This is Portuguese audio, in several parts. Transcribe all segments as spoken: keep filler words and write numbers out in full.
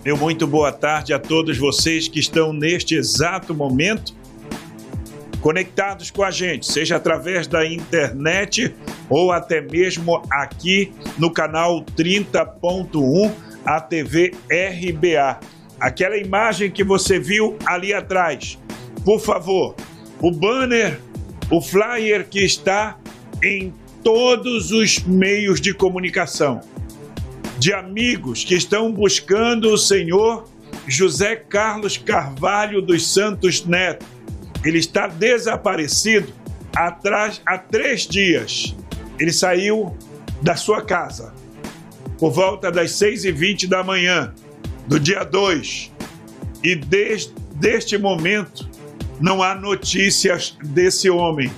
Meu muito boa tarde a todos vocês que estão neste exato momento conectados com a gente, seja através da internet ou até mesmo aqui no canal trinta ponto um, a T V R B A. Aquela imagem que você viu ali atrás, por favor, o banner, o flyer que está em todos os meios de comunicação, de amigos que estão buscando o senhor José Carlos Carvalho dos Santos Neto. Ele está desaparecido atrás, há três dias. Ele saiu da sua casa por volta das seis e vinte da manhã do dia dois. E desde este momento não há notícias desse homem.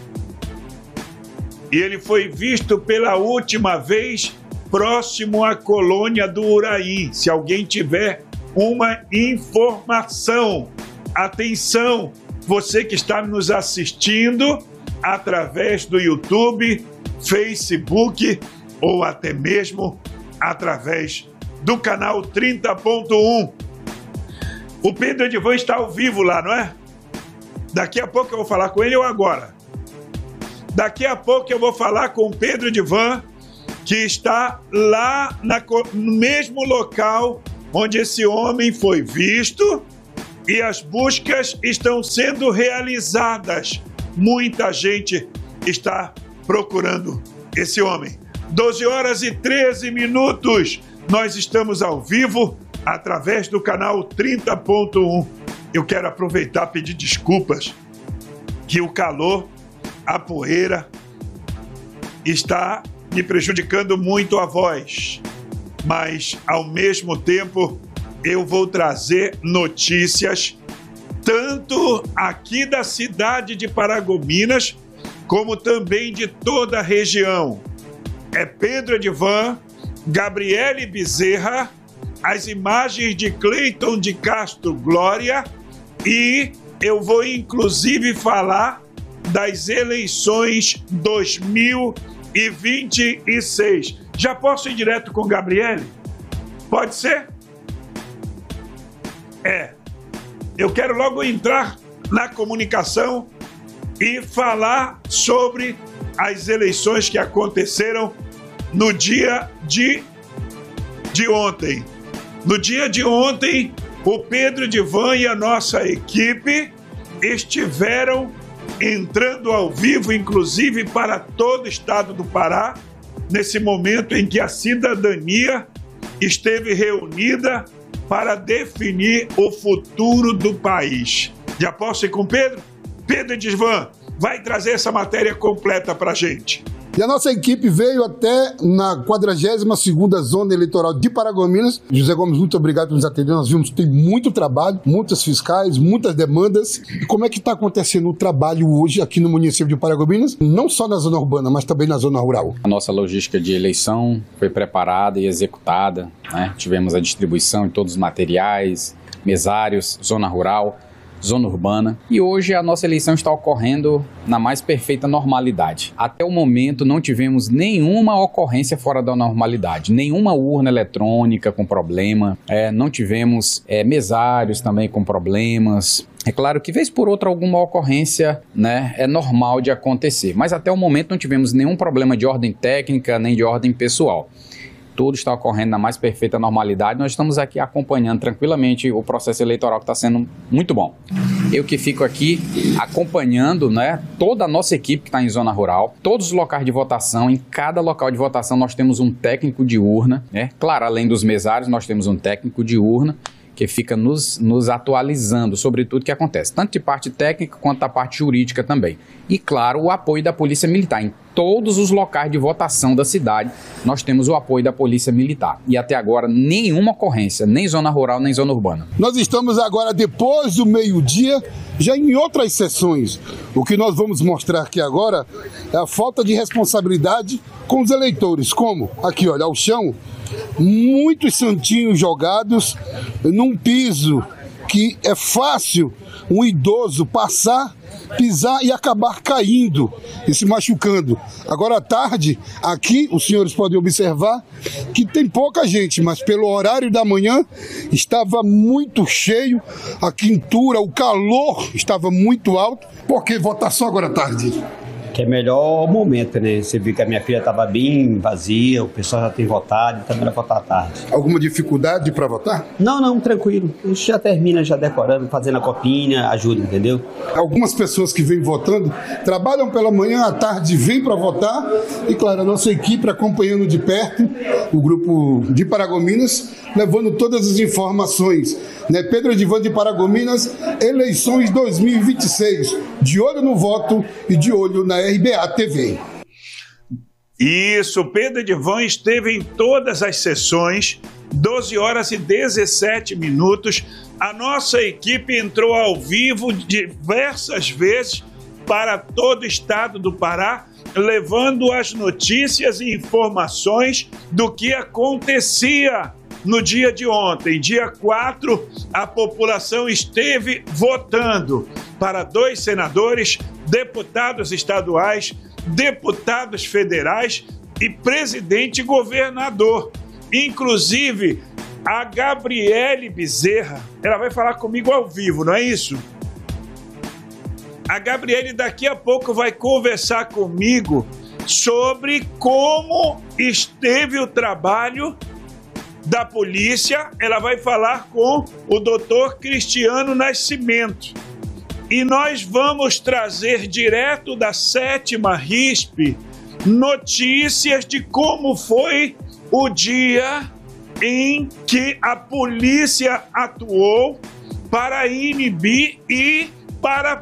E ele foi visto pela última vez próximo à colônia do Uraí. Se alguém tiver uma informação, atenção, você que está nos assistindo através do YouTube, Facebook ou até mesmo através do canal trinta ponto um. O Pedro Edivan está ao vivo lá, não é? Daqui a pouco eu vou falar com ele ou agora? Daqui a pouco eu vou falar com o Pedro Edivan, que está lá na, no mesmo local onde esse homem foi visto e as buscas estão sendo realizadas. Muita gente está procurando esse homem. doze horas e treze minutos, nós estamos ao vivo através do canal trinta ponto um. Eu quero aproveitar e pedir desculpas que o calor, a poeira, está me prejudicando muito a voz, mas ao mesmo tempo eu vou trazer notícias tanto aqui da cidade de Paragominas como também de toda a região. É Pedro Edivan, Gabriele Bezerra, as imagens de Cleiton de Castro Glória e eu vou inclusive falar das eleições dois mil e vinte e seis. Já posso ir direto com Gabriele? Pode ser? É. Eu quero logo entrar na comunicação e falar sobre as eleições que aconteceram no dia de, de ontem. No dia de ontem, o Pedro Edivan e a nossa equipe estiveram entrando ao vivo, inclusive para todo o estado do Pará, nesse momento em que a cidadania esteve reunida para definir o futuro do país. Já posso ir com Pedro? Pedro Edivan vai trazer essa matéria completa para a gente. E a nossa equipe veio até na quadragésima segunda Zona Eleitoral de Paragominas. José Gomes, muito obrigado por nos atender. Nós vimos que tem muito trabalho, muitas fiscais, muitas demandas. E como é que está acontecendo o trabalho hoje aqui no município de Paragominas? Não só na zona urbana, mas também na zona rural. A nossa logística de eleição foi preparada e executada, né? Tivemos a distribuição de todos os materiais, mesários, zona rural, zona urbana, e hoje a nossa eleição está ocorrendo na mais perfeita normalidade. Até o momento não tivemos nenhuma ocorrência fora da normalidade, nenhuma urna eletrônica com problema, é, não tivemos é, mesários também com problemas. É claro que vez por outra alguma ocorrência, né, é normal de acontecer, mas até o momento não tivemos nenhum problema de ordem técnica nem de ordem pessoal. Tudo está ocorrendo na mais perfeita normalidade. Nós estamos aqui acompanhando tranquilamente o processo eleitoral que está sendo muito bom. Eu que fico aqui acompanhando, né, toda a nossa equipe que está em zona rural, todos os locais de votação. Em cada local de votação nós temos um técnico de urna, né? Claro, além dos mesários, nós temos um técnico de urna que fica nos, nos atualizando sobre tudo que acontece, tanto de parte técnica quanto da parte jurídica também. E, claro, o apoio da Polícia Militar. Em todos os locais de votação da cidade, nós temos o apoio da Polícia Militar. E até agora, nenhuma ocorrência, nem zona rural, nem zona urbana. Nós estamos agora, depois do meio-dia, já em outras sessões. O que nós vamos mostrar aqui agora é a falta de responsabilidade com os eleitores. Como? Aqui, olha, ao chão, muitos santinhos jogados num piso que é fácil um idoso passar pisar e acabar caindo e se machucando. Agora à tarde, aqui, os senhores podem observar que tem pouca gente, mas pelo horário da manhã estava muito cheio, a quintura, o calor estava muito alto. Por que votação agora à tarde? Que é melhor momento, né? Você viu que a minha filha estava bem vazia, o pessoal já tem votado, então é melhor votar à tarde. Alguma dificuldade para votar? Não, não, tranquilo. A gente já termina, já decorando, fazendo a copinha, ajuda, entendeu? Algumas pessoas que vêm votando trabalham pela manhã, à tarde vêm para votar e, claro, a nossa equipe acompanhando de perto o grupo de Paragominas, levando todas as informações. Né? Pedro Edivan de Paragominas, eleições dois mil e vinte e seis, de olho no voto e de olho na R B A T V. Isso, Pedro Edivan esteve em todas as sessões, doze horas e dezessete minutos. A nossa equipe entrou ao vivo diversas vezes para todo o estado do Pará, levando as notícias e informações do que acontecia no dia de ontem. Dia quatro, a população esteve votando para dois senadores, deputados estaduais, deputados federais e presidente e governador. Inclusive, a Gabriele Bezerra, ela vai falar comigo ao vivo, não é isso? A Gabriele daqui a pouco vai conversar comigo sobre como esteve o trabalho da polícia. Ela vai falar com o doutor Cristiano Nascimento. E nós vamos trazer direto da sétima R I S P notícias de como foi o dia em que a polícia atuou para inibir e para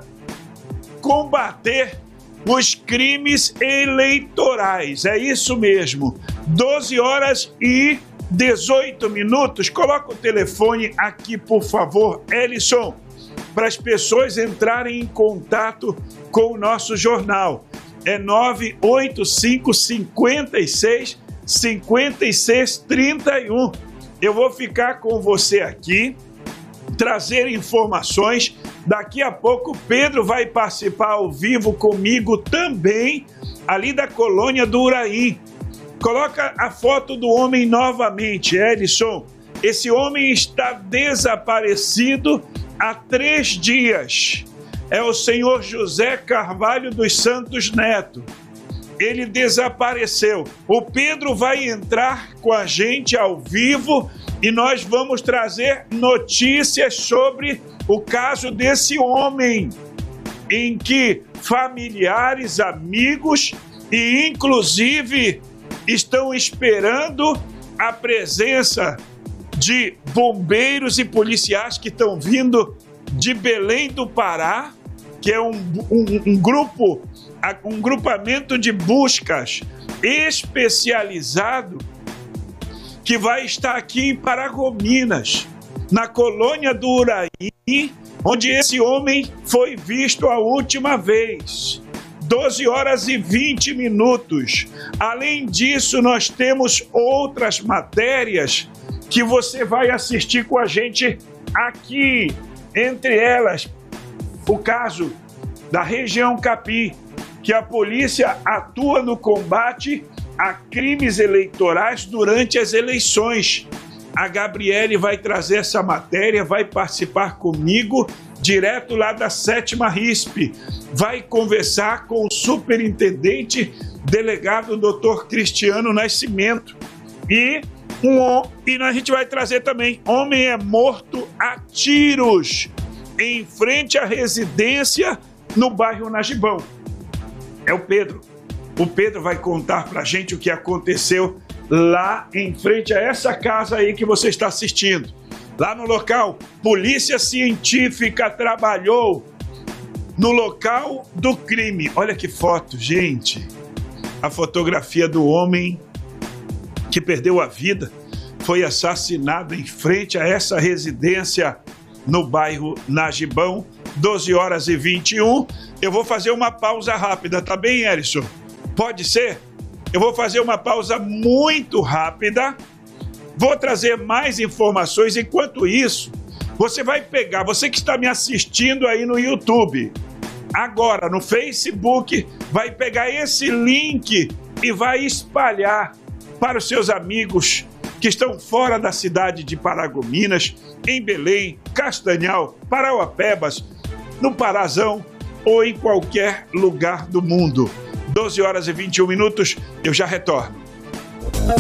combater os crimes eleitorais. É isso mesmo. doze horas e dezoito minutos. Coloca o telefone aqui, por favor, Ellison, para as pessoas entrarem em contato com o nosso jornal. É nove oito cinco, cinco seis, cinco seis três um. Eu vou ficar com você aqui, trazer informações. Daqui a pouco, Pedro vai participar ao vivo comigo também, ali da colônia do Uraí. Coloca a foto do homem novamente, Ellison. Esse homem está desaparecido há três dias. É o senhor José Carvalho dos Santos Neto. Ele desapareceu. O Pedro vai entrar com a gente ao vivo e nós vamos trazer notícias sobre o caso desse homem, em que familiares, amigos e inclusive estão esperando a presença de bombeiros e policiais que estão vindo de Belém do Pará, que é um, um, um grupo, um grupamento de buscas especializado que vai estar aqui em Paragominas, na colônia do Uraí, onde esse homem foi visto a última vez. doze horas e vinte minutos. Além disso, nós temos outras matérias que você vai assistir com a gente aqui. Entre elas, o caso da região Capim, que a polícia atua no combate a crimes eleitorais durante as eleições. A Gabriele vai trazer essa matéria, vai participar comigo, direto lá da sétima R I S P. Vai conversar com o superintendente delegado doutor Cristiano Nascimento. E, um, e a gente vai trazer também, homem é morto a tiros em frente à residência no bairro Najibão. É o Pedro. O Pedro vai contar pra gente o que aconteceu lá em frente a essa casa aí que você está assistindo. Lá no local, polícia científica trabalhou no local do crime. Olha que foto, gente. A fotografia do homem que perdeu a vida, foi assassinado em frente a essa residência no bairro Najibão, doze horas e vinte e um. Eu vou fazer uma pausa rápida, tá bem, Ellison? Pode ser? Eu vou fazer uma pausa muito rápida. Vou trazer mais informações. Enquanto isso, você vai pegar, você que está me assistindo aí no YouTube, agora no Facebook, vai pegar esse link e vai espalhar para os seus amigos que estão fora da cidade de Paragominas, em Belém, Castanhal, Parauapebas, no Parazão ou em qualquer lugar do mundo. doze horas e vinte e um minutos, eu já retorno.